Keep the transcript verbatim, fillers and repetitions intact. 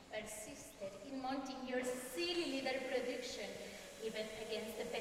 persisted in mounting your silly little production, even against the